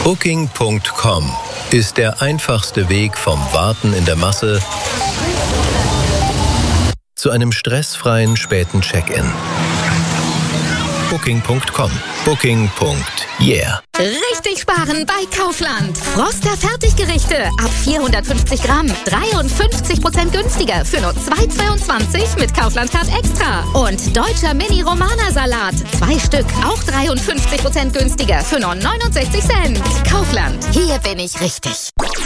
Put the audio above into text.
Booking.com ist der einfachste Weg vom Warten in der Masse zu einem stressfreien späten Check-in. Booking.com. Booking.yeah. Richtig sparen bei Kaufland. Froster Fertiggerichte ab 450 Gramm. 53% günstiger für nur 2,22 mit Kaufland Card Extra. Und deutscher Mini-Romana-Salat. 2 Stück, auch 53% günstiger für nur 69 Cent. Kaufland. Hier bin ich richtig.